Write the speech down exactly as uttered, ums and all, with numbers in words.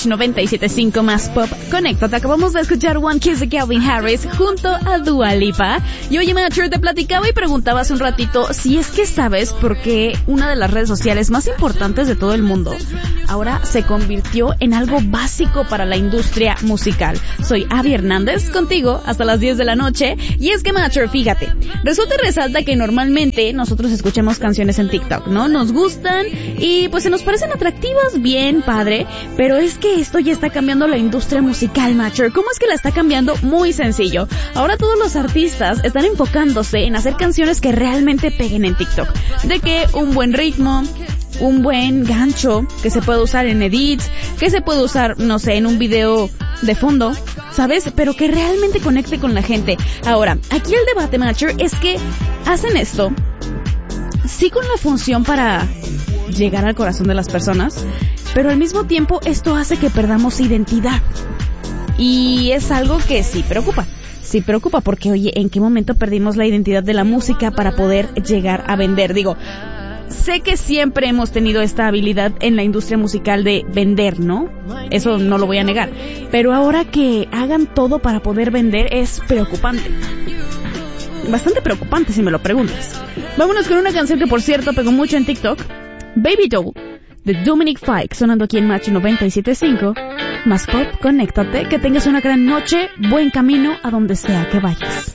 Match noventa y siete punto cinco más Pop. Conéctate. Acabamos de escuchar One Kiss de Calvin Harris junto a Dua Lipa. Y oye, Matcher, te platicaba y preguntaba hace un ratito si es que sabes por qué una de las redes sociales más importantes de todo el mundo ahora se convirtió en algo básico para la industria musical. Soy Abby Hernández, contigo hasta las diez de la noche. Y es que, Matcher, fíjate, resulta y resalta que normalmente nosotros escuchamos canciones en TikTok, ¿no? Nos gustan y pues se nos parecen atractivas, bien padre, pero es que esto ya está cambiando la industria musical, Matcher. ¿Cómo es que la está cambiando? Muy sencillo. Ahora todos los artistas están enfocándose en hacer canciones que realmente peguen en TikTok. De que un buen ritmo, un buen gancho que se puede usar en edits, que se puede usar, no sé, en un video de fondo, ¿sabes? Pero que realmente conecte con la gente. Ahora, aquí el debate, Matcher, es que hacen esto sí con la función para llegar al corazón de las personas, pero al mismo tiempo esto hace que perdamos identidad. Y es algo que sí preocupa. Sí preocupa porque, oye, ¿en qué momento perdimos la identidad de la música para poder llegar a vender? Digo, sé que siempre hemos tenido esta habilidad en la industria musical de vender, ¿no? Eso no lo voy a negar. Pero ahora que hagan todo para poder vender es preocupante. Bastante preocupante si me lo preguntas. Vámonos con una canción que, por cierto, pegó mucho en TikTok. Baby Doll, de Dominic Fike, sonando aquí en Match noventa y siete punto cinco. Más Pop, conéctate, que tengas una gran noche, buen camino a donde sea que vayas.